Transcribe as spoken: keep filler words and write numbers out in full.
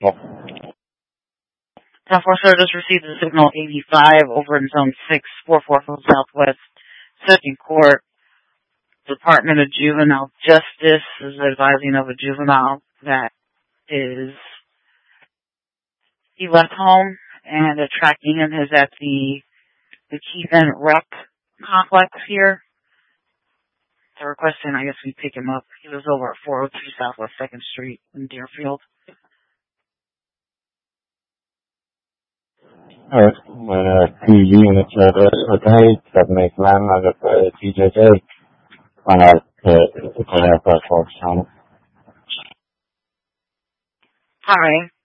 Well, ten four sir, just received a signal eighty-five over in zone six, four four four Southwest, second court. Department of Juvenile Justice is advising of a juvenile that is, he left home and the tracking him is at the, the Keithan Rec complex here. They're requesting, I guess we pick him up. He was over at four oh two Southwest second Street in Deerfield. alright, uh, two units are okay, seven eight man out of uh, T J J. On our, uh, to clear up our folks on it. Alright.